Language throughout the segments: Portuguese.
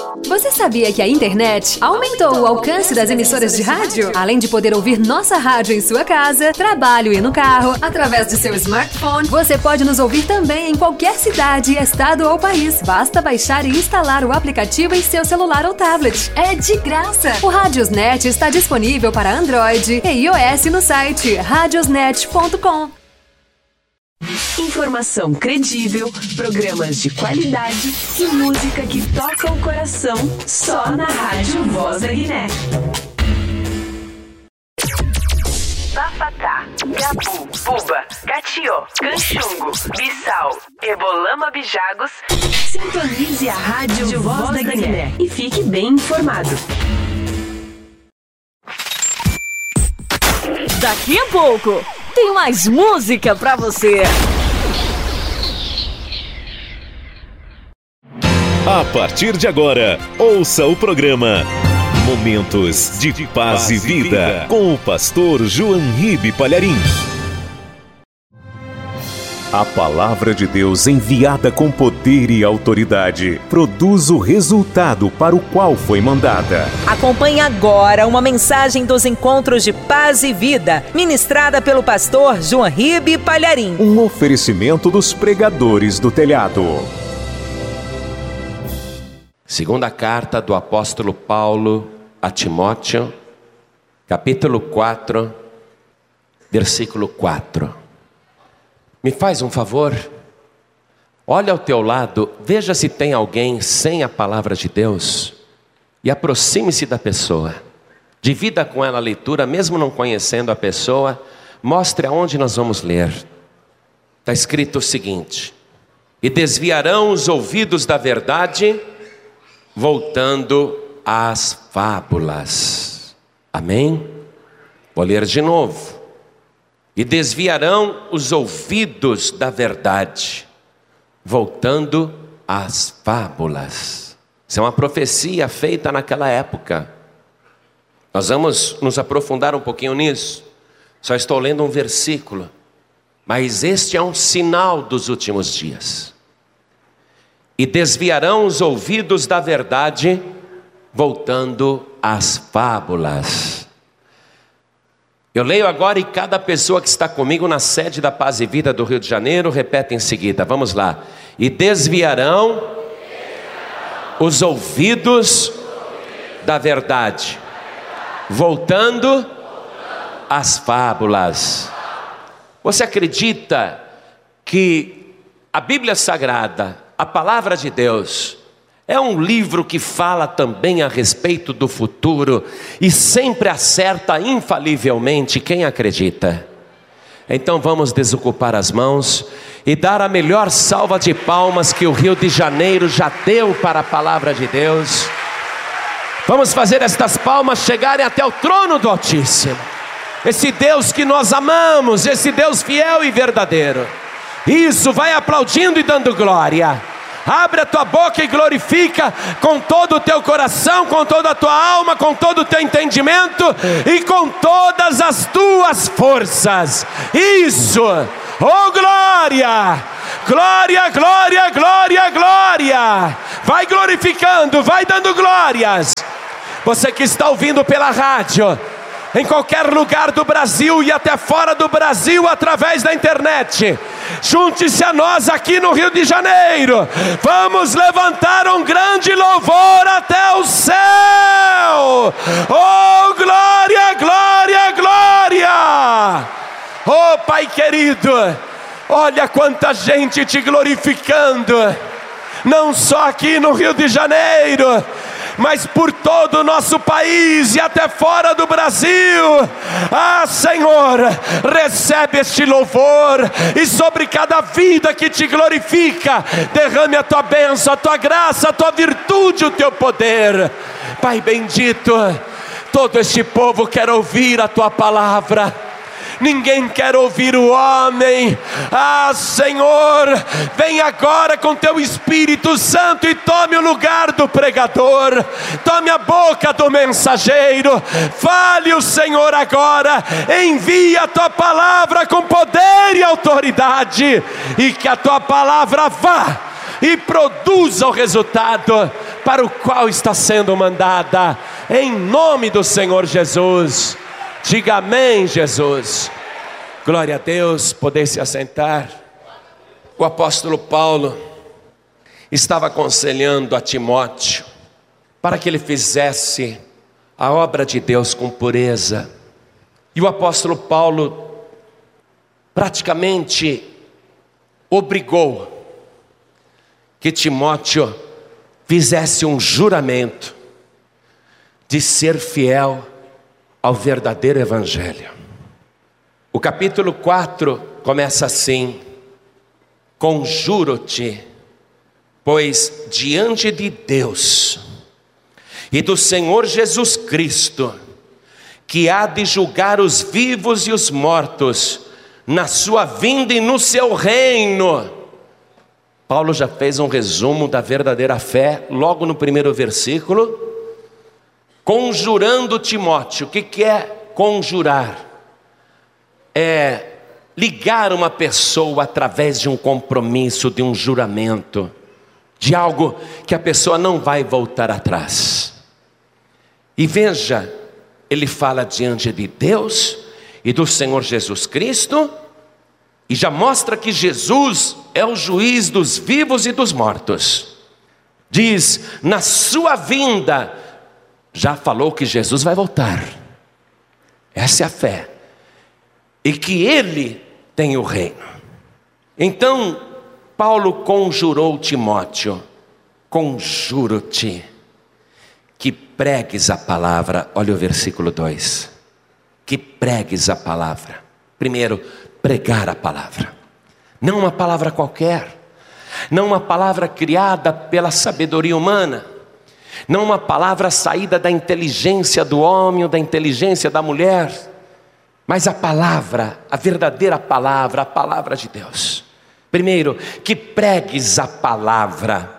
Você sabia que a internet aumentou o alcance das emissoras de rádio? Além de poder ouvir nossa rádio em sua casa, trabalho e no carro, através de seu smartphone, você pode nos ouvir também em qualquer cidade, estado ou país. Basta baixar e instalar o aplicativo em seu celular ou tablet. É de graça! O Radiosnet está disponível para Android e iOS no site radiosnet.com. Informação credível, programas de qualidade e música que toca o coração só na Rádio Voz da Guiné. Bafatá, Gabu, Buba, Catió, Canchungo, Bissau, Ebolama Bijagos. Sintonize a Rádio Voz da Guiné e fique bem informado. Daqui a pouco tem mais música pra você. A partir de agora, ouça o programa Momentos de Paz e Vida com o pastor João Ribe Palharim. A palavra de Deus enviada com poder e autoridade produz o resultado para o qual foi mandada. Acompanhe agora uma mensagem dos Encontros de Paz e Vida, ministrada pelo pastor João Ribe Palharim. Um oferecimento dos pregadores do telhado. Segunda carta do apóstolo Paulo a Timóteo, capítulo 4, versículo 4. Me faz um favor, olha ao teu lado, veja se tem alguém sem a palavra de Deus e aproxime-se da pessoa. Divida com ela a leitura, mesmo não conhecendo a pessoa, mostre aonde nós vamos ler. Está escrito o seguinte: e desviarão os ouvidos da verdade, voltando às fábulas. Amém? Vou ler de novo. E desviarão os ouvidos da verdade, voltando às fábulas. Isso é uma profecia feita naquela época. Nós vamos nos aprofundar um pouquinho nisso. Só estou lendo um versículo, mas este é um sinal dos últimos dias. E desviarão os ouvidos da verdade, voltando às fábulas. Eu leio agora e cada pessoa que está comigo na sede da Paz e Vida do Rio de Janeiro repete em seguida. Vamos lá. E desviarão os ouvidos da verdade, voltando às fábulas. Você acredita que a Bíblia Sagrada, a palavra de Deus, é um livro que fala também a respeito do futuro e sempre acerta infalivelmente quem acredita? Então vamos desocupar as mãos e dar a melhor salva de palmas que o Rio de Janeiro já deu para a palavra de Deus. Vamos fazer estas palmas chegarem até o trono do Altíssimo. Esse Deus que nós amamos, esse Deus fiel e verdadeiro. Isso, vai aplaudindo e dando glória. Abre a tua boca e glorifica com todo o teu coração, com toda a tua alma, com todo o teu entendimento e com todas as tuas forças. Isso! Oh glória! Glória, glória, glória, glória! Vai glorificando, vai dando glórias. Você que está ouvindo pela rádio, em qualquer lugar do Brasil e até fora do Brasil através da internet, junte-se a nós aqui no Rio de Janeiro. Vamos levantar um grande louvor até o céu. Oh glória, glória, glória. Oh Pai querido, olha quanta gente te glorificando, não só aqui no Rio de Janeiro, mas por todo o nosso país e até fora do Brasil. Ah, Senhor, recebe este louvor e sobre cada vida que te glorifica, derrame a tua bênção, a tua graça, a tua virtude, o teu poder. Pai bendito, todo este povo quer ouvir a tua palavra. Ninguém quer ouvir o homem. Ah, Senhor, vem agora com teu Espírito Santo e tome o lugar do pregador, tome a boca do mensageiro. Fale o Senhor agora, envia a tua palavra com poder e autoridade, e que a tua palavra vá e produza o resultado para o qual está sendo mandada, em nome do Senhor Jesus. Diga amém, Jesus. Glória a Deus. Poder se assentar. O apóstolo Paulo estava aconselhando a Timóteo para que ele fizesse a obra de Deus com pureza. E o apóstolo Paulo praticamente obrigou que Timóteo fizesse um juramento de ser fiel ao verdadeiro evangelho. O capítulo 4 começa assim: conjuro-te, pois diante de Deus e do Senhor Jesus Cristo, que há de julgar os vivos e os mortos, na sua vinda e no seu reino. Paulo já fez um resumo da verdadeira fé, logo no primeiro versículo, conjurando Timóteo. O que é conjurar? É ligar uma pessoa através de um compromisso, de um juramento, de algo que a pessoa não vai voltar atrás. E veja, ele fala diante de Deus e do Senhor Jesus Cristo, e já mostra que Jesus é o juiz dos vivos e dos mortos. Diz, na sua vinda, já falou que Jesus vai voltar. Essa é a fé. E que Ele tem o reino. Então, Paulo conjurou Timóteo: conjuro-te que pregues a palavra. Olha o versículo 2. Que pregues a palavra. Primeiro, pregar a palavra. Não uma palavra qualquer. Não uma palavra criada pela sabedoria humana. Não uma palavra saída da inteligência do homem ou da inteligência da mulher. Mas a palavra, a verdadeira palavra, a palavra de Deus. Primeiro, que pregues a palavra.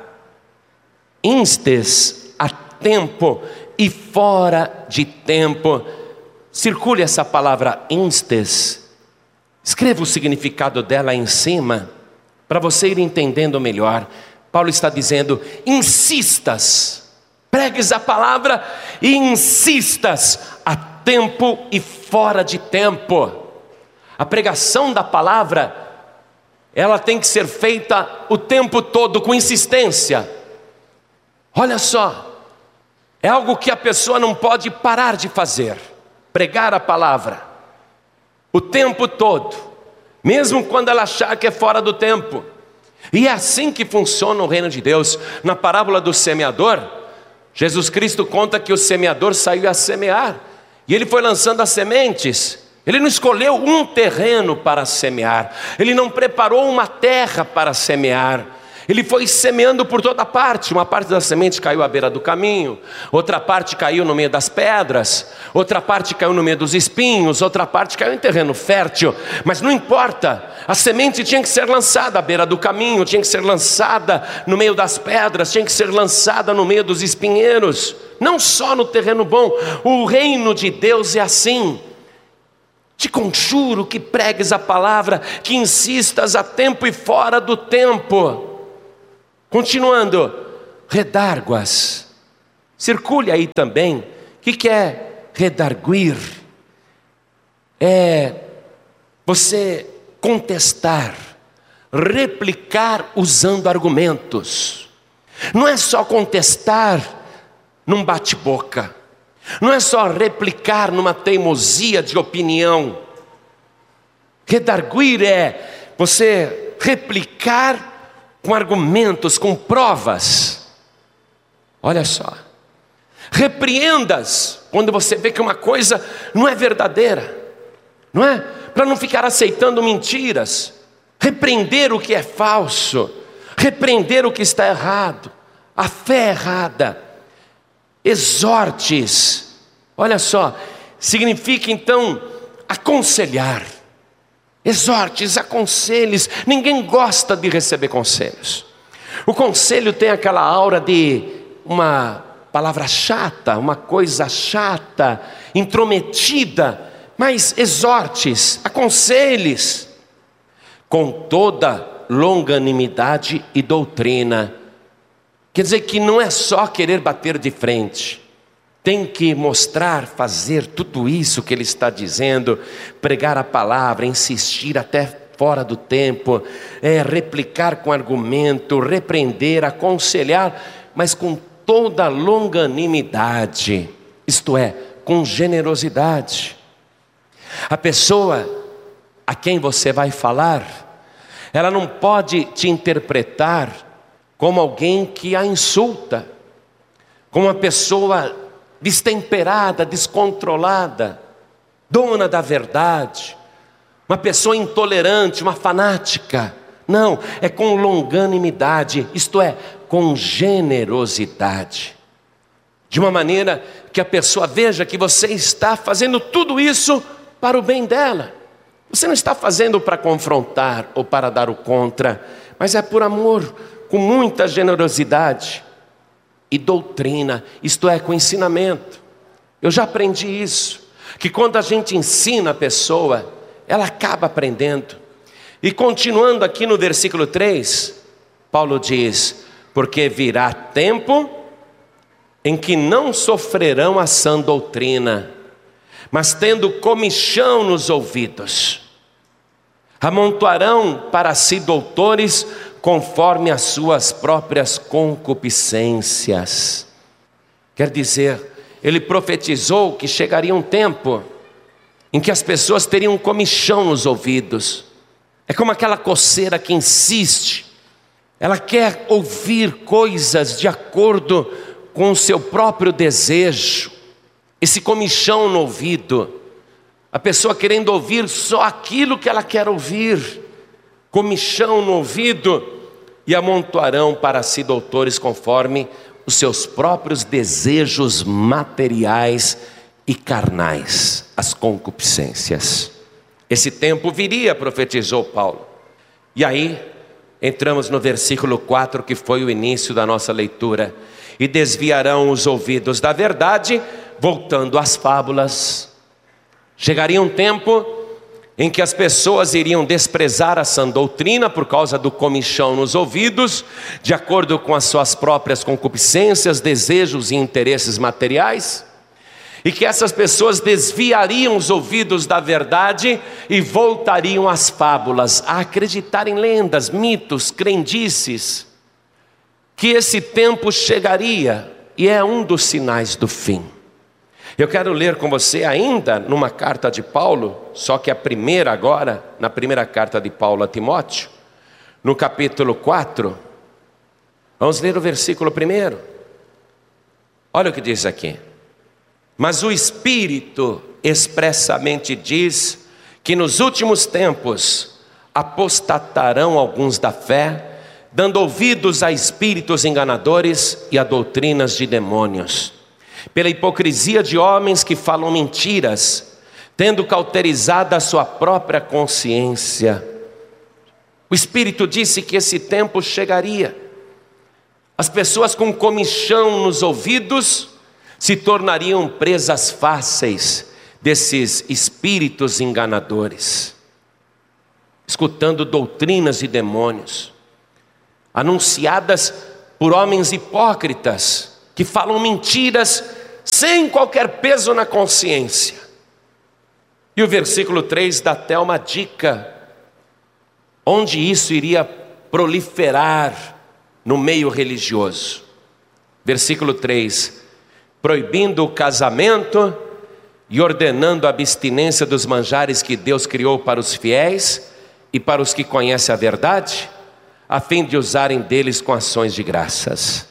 Instes a tempo e fora de tempo. Circule essa palavra instes. Escreva o significado dela em cima, para você ir entendendo melhor. Paulo está dizendo: insistas, pregues a palavra e insistas a tempo e fora de tempo. A pregação da palavra, ela tem que ser feita o tempo todo, com insistência. Olha só, é algo que a pessoa não pode parar de fazer. Pregar a palavra o tempo todo, mesmo quando ela achar que é fora do tempo. E é assim que funciona o reino de Deus. Na parábola do semeador, Jesus Cristo conta que o semeador saiu a semear, e ele foi lançando as sementes. Ele não escolheu um terreno para semear, ele não preparou uma terra para semear. Ele foi semeando por toda parte. Uma parte da semente caiu à beira do caminho, outra parte caiu no meio das pedras, outra parte caiu no meio dos espinhos, outra parte caiu em terreno fértil. Mas não importa, a semente tinha que ser lançada à beira do caminho, tinha que ser lançada no meio das pedras, tinha que ser lançada no meio dos espinheiros. Não só no terreno bom. O reino de Deus é assim. Te conjuro que pregues a palavra, que insistas a tempo e fora do tempo. Continuando, redárguas. Circule aí também. O que é redarguir? É você contestar, replicar usando argumentos. Não é só contestar num bate-boca. Não é só replicar numa teimosia de opinião. Redarguir é você replicar com argumentos, com provas. Olha só. Repreendas quando você vê que uma coisa não é verdadeira, não é? Para não ficar aceitando mentiras. Repreender o que é falso, repreender o que está errado, a fé errada. Exortes. Olha só, significa então aconselhar. Exortes, aconselhes. Ninguém gosta de receber conselhos. O conselho tem aquela aura de uma palavra chata, uma coisa chata, intrometida. Mas exortes, aconselhes, com toda longanimidade e doutrina. Quer dizer que não é só querer bater de frente. Tem que mostrar, fazer tudo isso que ele está dizendo, pregar a palavra, insistir até fora do tempo, replicar com argumento, repreender, aconselhar, mas com toda longanimidade, isto é, com generosidade. A pessoa a quem você vai falar, ela não pode te interpretar como alguém que a insulta, como uma pessoa destemperada, descontrolada, dona da verdade, uma pessoa intolerante, uma fanática. Não, é com longanimidade, isto é, com generosidade. De uma maneira que a pessoa veja que você está fazendo tudo isso para o bem dela. Você não está fazendo para confrontar ou para dar o contra, mas é por amor, com muita generosidade e doutrina, isto é, com ensinamento. Eu já aprendi isso, que quando a gente ensina a pessoa, ela acaba aprendendo. E continuando aqui no versículo 3, Paulo diz: porque virá tempo em que não sofrerão a sã doutrina, mas tendo comichão nos ouvidos, amontoarão para si doutores conforme as suas próprias concupiscências. Quer dizer, ele profetizou que chegaria um tempo em que as pessoas teriam comichão nos ouvidos. É como aquela coceira que insiste, ela quer ouvir coisas de acordo com o seu próprio desejo. Esse comichão no ouvido, a pessoa querendo ouvir só aquilo que ela quer ouvir, comichão no ouvido, e amontoarão para si doutores conforme os seus próprios desejos materiais e carnais, as concupiscências. Esse tempo viria, profetizou Paulo. E aí, entramos no versículo 4, que foi o início da nossa leitura. E desviarão os ouvidos da verdade, voltando às fábulas. Chegaria um tempo em que as pessoas iriam desprezar a sã doutrina por causa do comichão nos ouvidos, de acordo com as suas próprias concupiscências, desejos e interesses materiais, e que essas pessoas desviariam os ouvidos da verdade e voltariam às fábulas, a acreditar em lendas, mitos, crendices, que esse tempo chegaria, e é um dos sinais do fim. Eu quero ler com você ainda numa carta de Paulo, só que a primeira agora, na primeira carta de Paulo a Timóteo, no capítulo 4, vamos ler o versículo 1. Olha o que diz aqui: mas o Espírito expressamente diz que nos últimos tempos apostatarão alguns da fé, dando ouvidos a espíritos enganadores e a doutrinas de demônios, pela hipocrisia de homens que falam mentiras, tendo cauterizado a sua própria consciência. O Espírito disse que esse tempo chegaria. As pessoas com comichão nos ouvidos se tornariam presas fáceis desses espíritos enganadores, escutando doutrinas de demônios, anunciadas por homens hipócritas, que falam mentiras sem qualquer peso na consciência. E o versículo 3 dá até uma dica, onde isso iria proliferar no meio religioso. Versículo 3: proibindo o casamento e ordenando a abstinência dos manjares que Deus criou para os fiéis e para os que conhecem a verdade, a fim de usarem deles com ações de graças.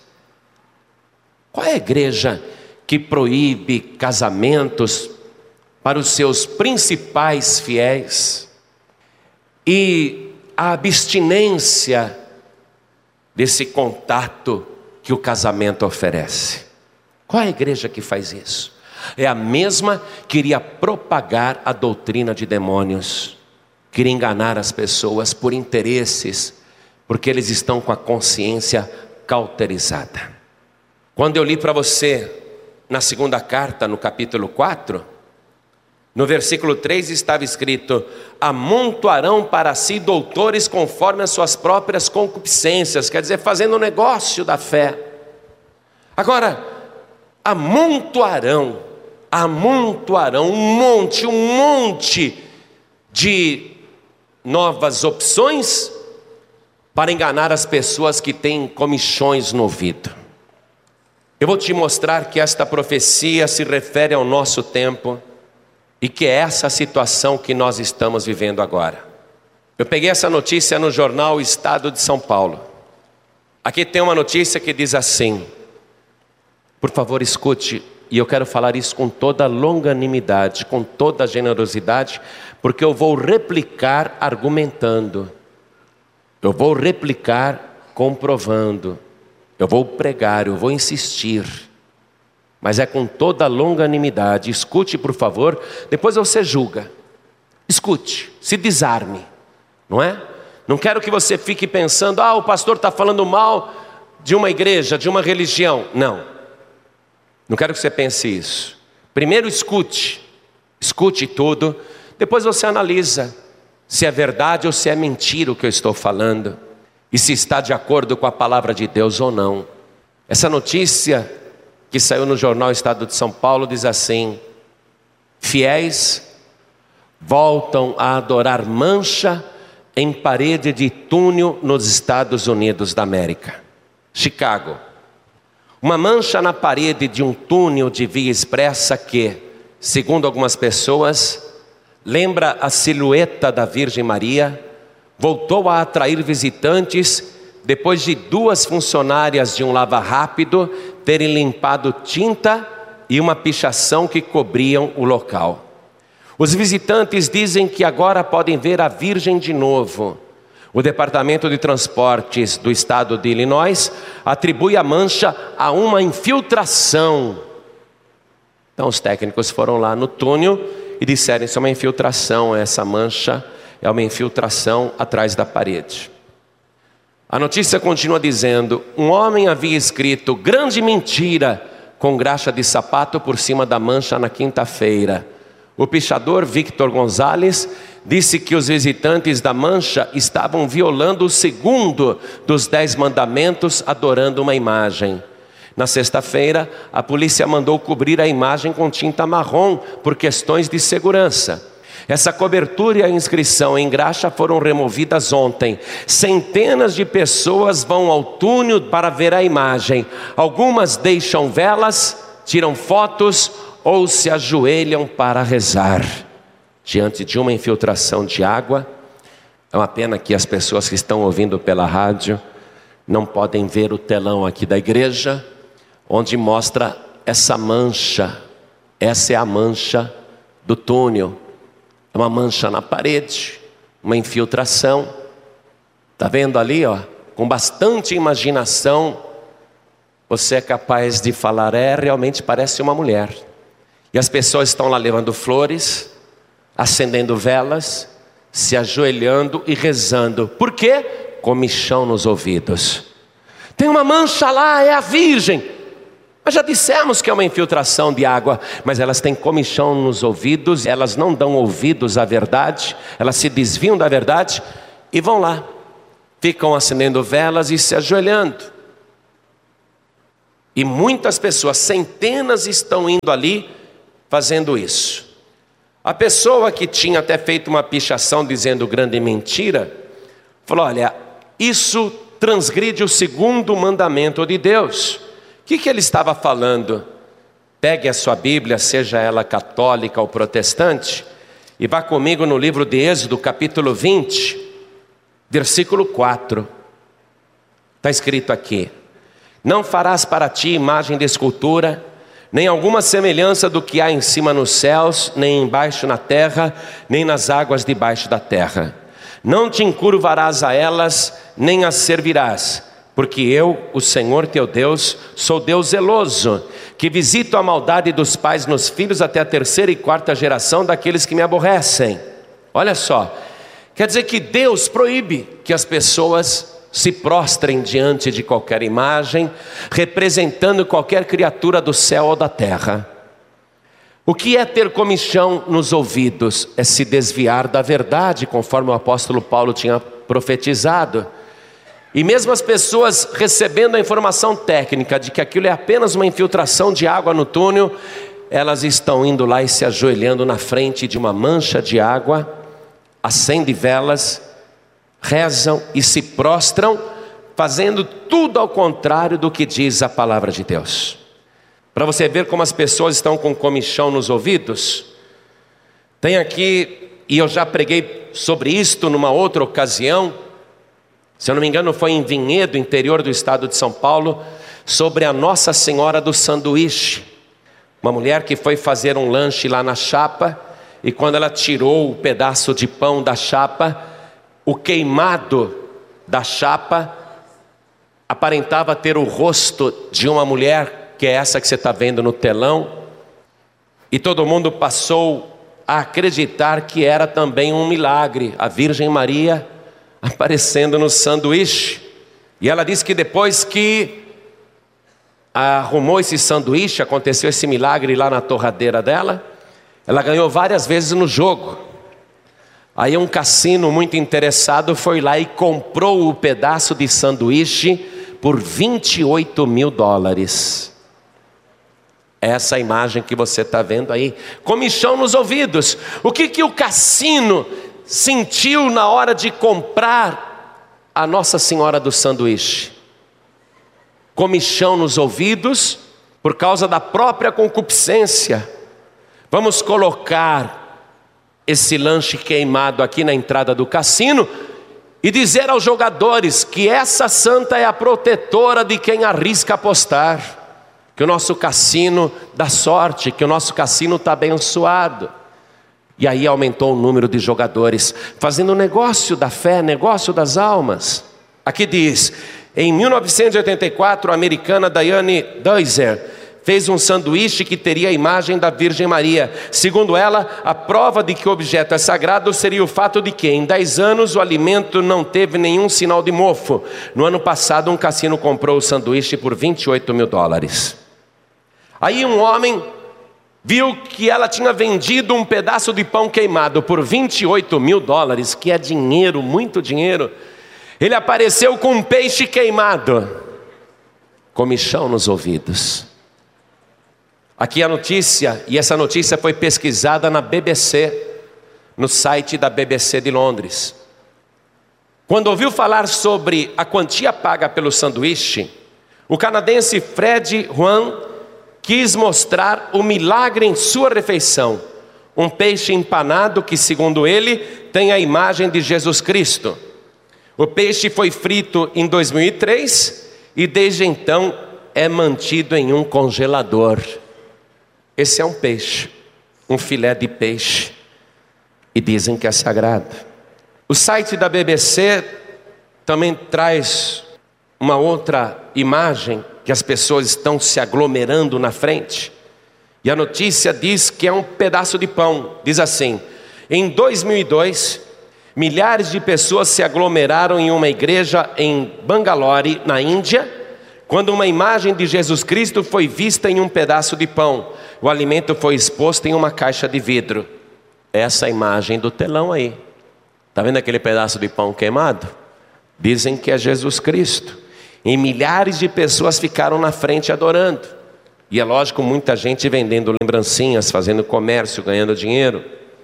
Qual é a igreja que proíbe casamentos para os seus principais fiéis e a abstinência desse contato que o casamento oferece? Qual é a igreja que faz isso? É a mesma que iria propagar a doutrina de demônios, queria enganar as pessoas por interesses, porque eles estão com a consciência cauterizada. Quando eu li para você na segunda carta, no capítulo 4, no versículo 3 estava escrito: amontoarão para si doutores conforme as suas próprias concupiscências, quer dizer, fazendo o negócio da fé. Agora, amontoarão um monte de novas opções para enganar as pessoas que têm comichões no ouvido. Eu vou te mostrar que esta profecia se refere ao nosso tempo e que é essa situação que nós estamos vivendo agora. Eu peguei essa notícia no jornal Estado de São Paulo. Aqui tem uma notícia que diz assim, por favor escute, e eu quero falar isso com toda longanimidade, com toda generosidade, porque eu vou replicar argumentando, eu vou replicar comprovando, eu vou pregar, eu vou insistir, mas é com toda longanimidade. Escute, por favor, depois você julga. Escute, se desarme, não é? Não quero que você fique pensando, o pastor está falando mal de uma igreja, de uma religião. Não quero que você pense isso. Primeiro escute tudo, depois você analisa se é verdade ou se é mentira o que eu estou falando, e se está de acordo com a palavra de Deus ou não. Essa notícia que saiu no jornal Estado de São Paulo diz assim: fiéis voltam a adorar mancha em parede de túnel nos Estados Unidos da América. Chicago. Uma mancha na parede de um túnel de via expressa que, segundo algumas pessoas, lembra a silhueta da Virgem Maria, voltou a atrair visitantes depois de 2 funcionárias de um lava-rápido terem limpado tinta e uma pichação que cobriam o local. Os visitantes dizem que agora podem ver a Virgem de novo. O Departamento de Transportes do estado de Illinois atribui a mancha a uma infiltração. Então os técnicos foram lá no túnel e disseram: isso é uma infiltração, essa mancha é uma infiltração atrás da parede. A notícia continua dizendo: um homem havia escrito grande mentira com graxa de sapato por cima da mancha na quinta-feira. O pichador Victor Gonzalez disse que os visitantes da mancha estavam violando o segundo dos 10 mandamentos, adorando uma imagem. Na sexta-feira, a polícia mandou cobrir a imagem com tinta marrom por questões de segurança. Essa cobertura e a inscrição em graxa foram removidas ontem. Centenas de pessoas vão ao túnel para ver a imagem. Algumas deixam velas, tiram fotos ou se ajoelham para rezar diante de uma infiltração de água. É uma pena que as pessoas que estão ouvindo pela rádio não podem ver o telão aqui da igreja, onde mostra essa mancha. Essa é a mancha do túnel. É uma mancha na parede, uma infiltração. Está vendo ali, com bastante imaginação, você é capaz de falar: realmente parece uma mulher. E as pessoas estão lá levando flores, acendendo velas, se ajoelhando e rezando. Por quê? Comichão nos ouvidos. Tem uma mancha lá, é a Virgem. Mas já dissemos que é uma infiltração de água, mas elas têm comichão nos ouvidos, elas não dão ouvidos à verdade, elas se desviam da verdade e vão lá, ficam acendendo velas e se ajoelhando. E muitas pessoas, centenas, estão indo ali fazendo isso. A pessoa que tinha até feito uma pichação dizendo grande mentira, falou: olha, isso transgride o segundo mandamento de Deus. O que ele estava falando? Pegue a sua Bíblia, seja ela católica ou protestante, e vá comigo no livro de Êxodo, capítulo 20, versículo 4. Está escrito aqui: não farás para ti imagem de escultura, nem alguma semelhança do que há em cima nos céus, nem embaixo na terra, nem nas águas debaixo da terra. Não te encurvarás a elas, nem as servirás, porque eu, o Senhor teu Deus, sou Deus zeloso, que visito a maldade dos pais nos filhos até a 3ª e 4ª geração daqueles que me aborrecem. Olha só, quer dizer que Deus proíbe que as pessoas se prostrem diante de qualquer imagem, representando qualquer criatura do céu ou da terra. O que é ter comichão nos ouvidos? É se desviar da verdade, conforme o apóstolo Paulo tinha profetizado. E mesmo as pessoas recebendo a informação técnica de que aquilo é apenas uma infiltração de água no túnel, elas estão indo lá e se ajoelhando na frente de uma mancha de água, acendem velas, rezam e se prostram, fazendo tudo ao contrário do que diz a palavra de Deus. Para você ver como as pessoas estão com comichão nos ouvidos, tem aqui, e eu já preguei sobre isto numa outra ocasião, se eu não me engano foi em Vinhedo, interior do estado de São Paulo, sobre a Nossa Senhora do Sanduíche. Uma mulher que foi fazer um lanche lá na chapa, e quando ela tirou o pedaço de pão da chapa, o queimado da chapa aparentava ter o rosto de uma mulher, que é essa que você está vendo no telão, e todo mundo passou a acreditar que era também um milagre, a Virgem Maria aparecendo no sanduíche. E ela disse que depois que arrumou esse sanduíche, aconteceu esse milagre lá na torradeira dela, ela ganhou várias vezes no jogo. Aí um cassino muito interessado foi lá e comprou o pedaço de sanduíche por $28 mil. Essa imagem que você está vendo aí, comichão nos ouvidos. O que o cassino sentiu na hora de comprar a Nossa Senhora do Sanduíche? Comichão nos ouvidos por causa da própria concupiscência. Vamos colocar esse lanche queimado aqui na entrada do cassino e dizer aos jogadores que essa santa é a protetora de quem arrisca apostar, que o nosso cassino dá sorte, que o nosso cassino está abençoado. E aí aumentou o número de jogadores, fazendo negócio da fé, negócio das almas. Aqui diz, em 1984, a americana Diane Deuser fez um sanduíche que teria a imagem da Virgem Maria. Segundo ela, a prova de que o objeto é sagrado seria o fato de que em 10 anos o alimento não teve nenhum sinal de mofo. No ano passado, um cassino comprou o sanduíche por $28 mil. Aí um homem viu que ela tinha vendido um pedaço de pão queimado por $28 mil, que é dinheiro, muito dinheiro. Ele apareceu com um peixe queimado, comichão nos ouvidos. Aqui a notícia, e essa notícia foi pesquisada na BBC, no site da BBC de Londres. Quando ouviu falar sobre a quantia paga pelo sanduíche, o canadense Fred Juan quis mostrar o milagre em sua refeição, um peixe empanado que, segundo ele, tem a imagem de Jesus Cristo. O peixe foi frito em 2003 e desde então é mantido em um congelador. Esse é um peixe, um filé de peixe, e dizem que é sagrado. O site da BBC também traz uma outra imagem, que as pessoas estão se aglomerando na frente, e a notícia diz que é um pedaço de pão. Diz assim: em 2002, milhares de pessoas se aglomeraram em uma igreja em Bangalore, na Índia, quando uma imagem de Jesus Cristo foi vista em um pedaço de pão. O alimento foi exposto em uma caixa de vidro. Essa imagem do telão aí, está vendo aquele pedaço de pão queimado? Dizem que é Jesus Cristo. E milhares de pessoas ficaram na frente adorando. E é lógico, muita gente vendendo lembrancinhas, fazendo comércio, ganhando dinheiro.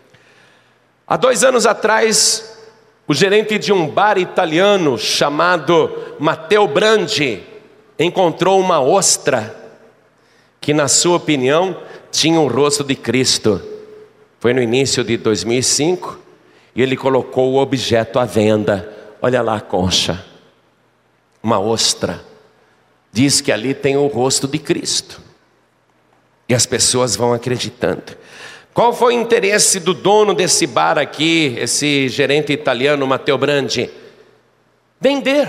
Há 2 anos atrás, o gerente de um bar italiano chamado Matteo Brandi encontrou uma ostra que, na sua opinião, tinha o rosto de Cristo. Foi no início de 2005 e ele colocou o objeto à venda. Olha lá a concha, uma ostra. Diz que ali tem o rosto de Cristo. E as pessoas vão acreditando. Qual foi o interesse do dono desse bar aqui, esse gerente italiano, Matteo Brandi? Vender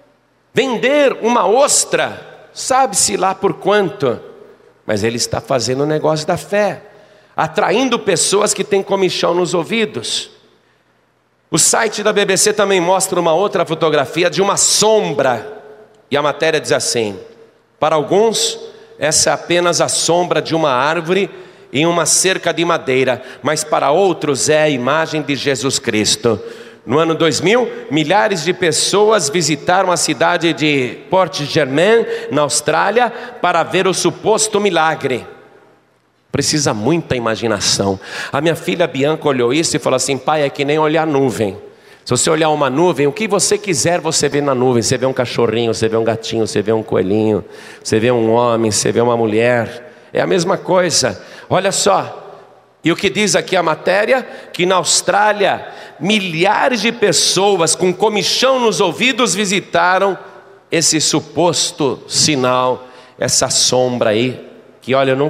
uma ostra, sabe-se lá por quanto, mas ele está fazendo o negócio da fé, atraindo pessoas que têm comichão nos ouvidos. O site da BBC também mostra uma outra fotografia de uma sombra, e a matéria diz assim: para alguns, essa é apenas a sombra de uma árvore em uma cerca de madeira, mas para outros é a imagem de Jesus Cristo. No ano 2000, milhares de pessoas visitaram a cidade de Port Germain, na Austrália, para ver o suposto milagre. Precisa muita imaginação. A minha filha Bianca olhou isso e falou assim: pai, é que nem olhar nuvem. Se você olhar uma nuvem, o que você quiser você vê na nuvem. Você vê um cachorrinho, você vê um gatinho, você vê um coelhinho, você vê um homem, você vê uma mulher. É a mesma coisa. Olha só. E o que diz aqui a matéria? Que na Austrália, milhares de pessoas com comichão nos ouvidos visitaram esse suposto sinal, essa sombra aí, que olha, eu não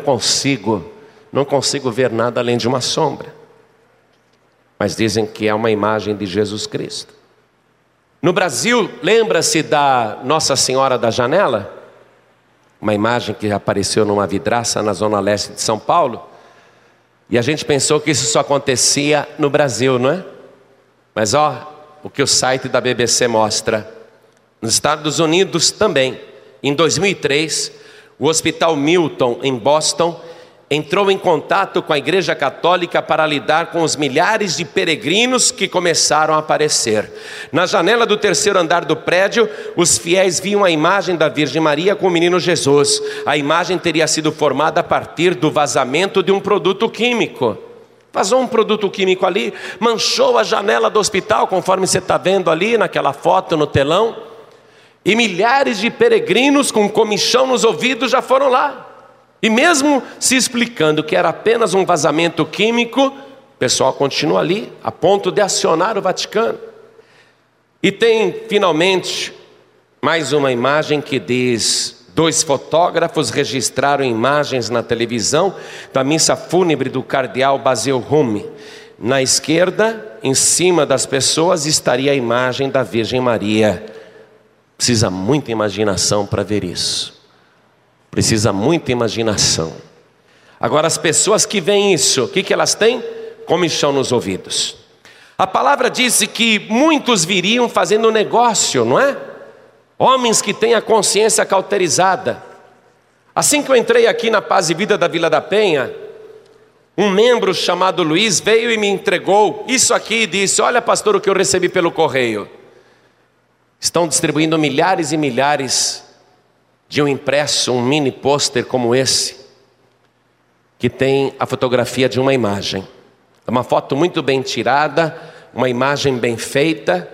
consigo ver nada além de uma sombra. Mas dizem que é uma imagem de Jesus Cristo. No Brasil, lembra-se da Nossa Senhora da Janela? Uma imagem que apareceu numa vidraça na zona leste de São Paulo. E a gente pensou que isso só acontecia no Brasil, não é? Mas o que o site da BBC mostra. Nos Estados Unidos também. Em 2003, o Hospital Milton, em Boston, entrou em contato com a Igreja Católica para lidar com os milhares de peregrinos que começaram a aparecer. Na janela do 3º andar do prédio, os fiéis viam a imagem da Virgem Maria com o menino Jesus. A imagem teria sido formada a partir do vazamento de um produto químico. Vazou um produto químico ali, manchou a janela do hospital, conforme você está vendo ali naquela foto no telão. E milhares de peregrinos com comichão nos ouvidos já foram lá. E mesmo se explicando que era apenas um vazamento químico, o pessoal continua ali, a ponto de acionar o Vaticano. E tem finalmente mais uma imagem que diz: 2 fotógrafos registraram imagens na televisão da missa fúnebre do cardeal Basil Rume. Na esquerda, em cima das pessoas, estaria a imagem da Virgem Maria. Precisa muita imaginação para ver isso. Precisa muita imaginação. Agora, as pessoas que veem isso, o que elas têm? Comichão nos ouvidos. A palavra disse que muitos viriam fazendo negócio, não é? Homens que têm a consciência cauterizada. Assim que eu entrei aqui na Paz e Vida da Vila da Penha, um membro chamado Luiz veio e me entregou isso aqui e disse: olha, pastor, o que eu recebi pelo correio. Estão distribuindo milhares e milhares de um impresso, um mini pôster como esse, que tem a fotografia de uma imagem. É uma foto muito bem tirada, uma imagem bem feita,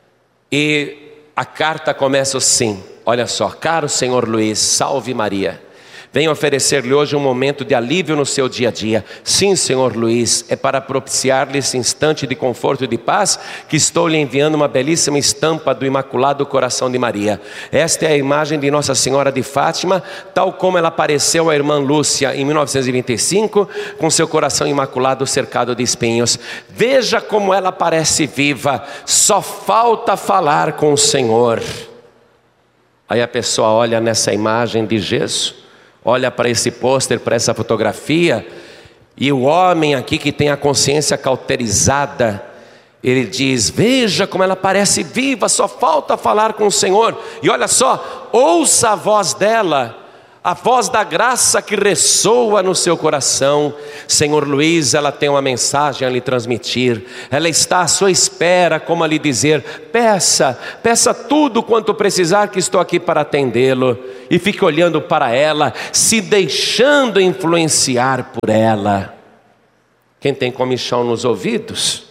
e a carta começa assim, olha só: caro senhor Luiz, salve Maria. Venho oferecer-lhe hoje um momento de alívio no seu dia a dia. Sim, senhor Luiz, é para propiciar-lhe esse instante de conforto e de paz que estou lhe enviando uma belíssima estampa do Imaculado Coração de Maria. Esta é a imagem de Nossa Senhora de Fátima, tal como ela apareceu à irmã Lúcia em 1925, com seu coração imaculado cercado de espinhos. Veja como ela parece viva, só falta falar com o Senhor. Aí a pessoa olha nessa imagem de Jesus, olha para esse pôster, para essa fotografia, e o homem aqui que tem a consciência cauterizada, ele diz: veja como ela parece viva, só falta falar com o Senhor. E olha só, ouça a voz dela, a voz da graça que ressoa no seu coração. Senhor Luiz, ela tem uma mensagem a lhe transmitir. Ela está à sua espera, como a lhe dizer: peça tudo quanto precisar, que estou aqui para atendê-lo. E fique olhando para ela, se deixando influenciar por ela. Quem tem comichão nos ouvidos,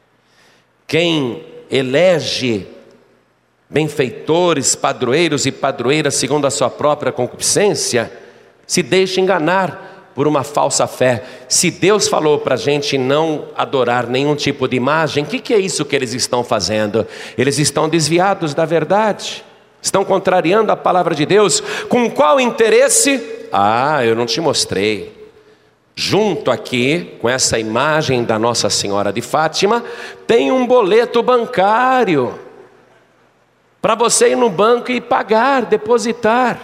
quem elege benfeitores, padroeiros e padroeiras segundo a sua própria concupiscência, se deixa enganar por uma falsa fé. Se Deus falou para a gente não adorar nenhum tipo de imagem, o que é isso que eles estão fazendo? Eles estão desviados da verdade, estão contrariando a palavra de Deus. Com qual interesse? Eu não te mostrei. Junto aqui, com essa imagem da Nossa Senhora de Fátima, tem um boleto bancário para você ir no banco e pagar, depositar.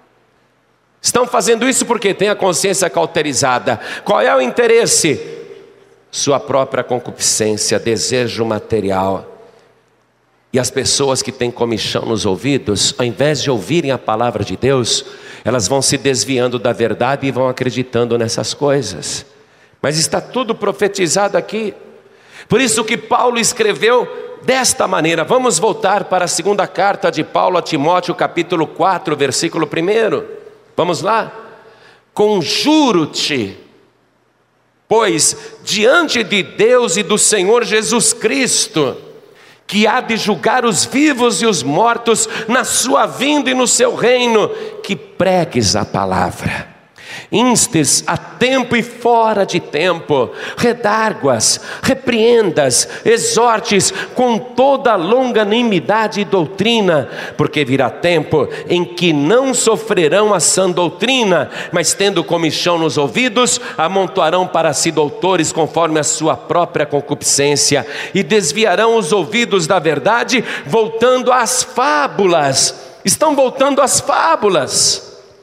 Estão fazendo isso porque tem a consciência cauterizada. Qual é o interesse? Sua própria concupiscência, desejo material. E as pessoas que têm comichão nos ouvidos, ao invés de ouvirem a palavra de Deus, elas vão se desviando da verdade e vão acreditando nessas coisas. Mas está tudo profetizado aqui. Por isso que Paulo escreveu desta maneira. Vamos voltar para a segunda carta de Paulo a Timóteo, capítulo 4, versículo 1. Vamos lá? Conjuro-te, pois diante de Deus e do Senhor Jesus Cristo, que há de julgar os vivos e os mortos na sua vinda e no seu reino, que pregues a palavra. Instes a tempo e fora de tempo, redarguas, repreendas, exortes com toda longanimidade e doutrina, porque virá tempo em que não sofrerão a sã doutrina, mas tendo comichão nos ouvidos, amontoarão para si doutores conforme a sua própria concupiscência, e desviarão os ouvidos da verdade, voltando às fábulas. Estão voltando às fábulas.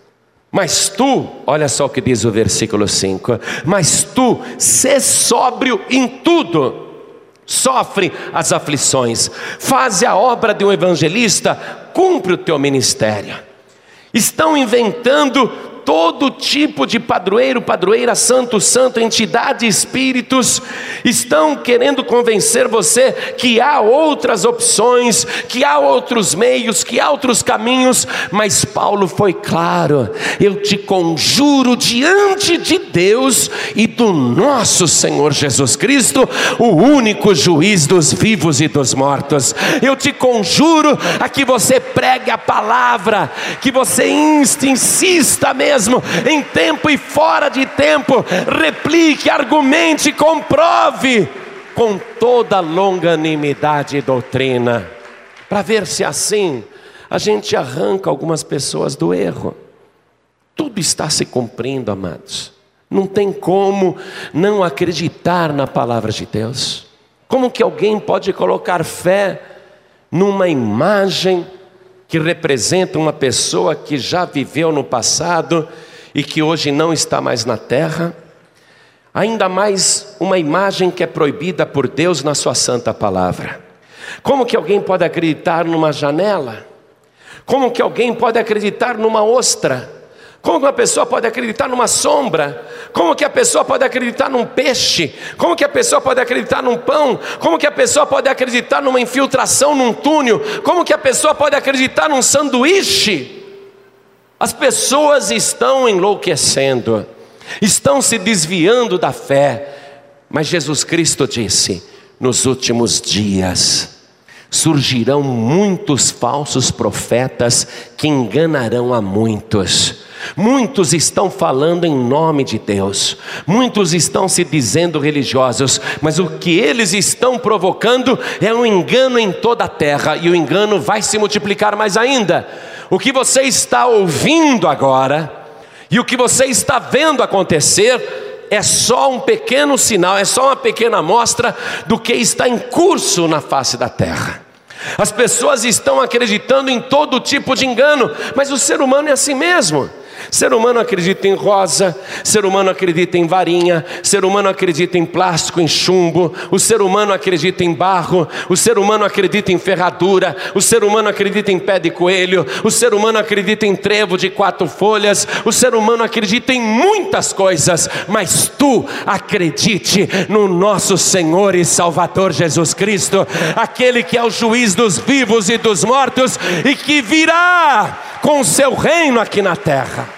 Mas tu, olha só o que diz o versículo 5, mas tu, sê sóbrio em tudo, sofre as aflições, faze a obra de um evangelista, cumpre o teu ministério. Estão inventando todo tipo de padroeiro, padroeira, santo, entidade, espíritos, estão querendo convencer você que há outras opções, que há outros meios, que há outros caminhos, mas Paulo foi claro: eu te conjuro diante de Deus e do nosso Senhor Jesus Cristo, o único juiz dos vivos e dos mortos, eu te conjuro a que você pregue a palavra, que você insista mesmo, em tempo e fora de tempo, replique, argumente, comprove com toda longanimidade e doutrina, para ver se assim a gente arranca algumas pessoas do erro. Tudo está se cumprindo, amados. Não tem como não acreditar na palavra de Deus. Como que alguém pode colocar fé numa imagem que representa uma pessoa que já viveu no passado e que hoje não está mais na terra? Ainda mais uma imagem que é proibida por Deus na sua santa palavra. Como que alguém pode acreditar numa janela? Como que alguém pode acreditar numa ostra? Como que uma pessoa pode acreditar numa sombra? Como que a pessoa pode acreditar num peixe? Como que a pessoa pode acreditar num pão? Como que a pessoa pode acreditar numa infiltração num túnel? Como que a pessoa pode acreditar num sanduíche? As pessoas estão enlouquecendo, estão se desviando da fé, mas Jesus Cristo disse: nos últimos dias surgirão muitos falsos profetas que enganarão a muitos. Muitos estão falando em nome de Deus, muitos estão se dizendo religiosos, mas o que eles estão provocando é um engano em toda a terra, e o engano vai se multiplicar mais ainda. O que você está ouvindo agora e o que você está vendo acontecer é só um pequeno sinal, é só uma pequena amostra do que está em curso na face da terra. As pessoas estão acreditando em todo tipo de engano, mas o ser humano é assim mesmo. Ser humano acredita em rosa, ser humano acredita em varinha, ser humano acredita em plástico, em chumbo, o ser humano acredita em barro, o ser humano acredita em ferradura, o ser humano acredita em pé de coelho, o ser humano acredita em trevo de 4 folhas, o ser humano acredita em muitas coisas, mas tu acredite no nosso Senhor e Salvador Jesus Cristo, aquele que é o juiz dos vivos e dos mortos e que virá com o seu reino aqui na terra.